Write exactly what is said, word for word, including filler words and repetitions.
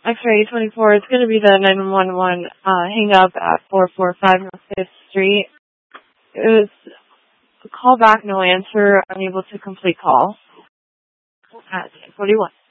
X-ray twenty-four, it's going to be the nine one one uh, hang up at four four five North fifth Street. It was a call back, no answer, unable to complete call at ten forty-one.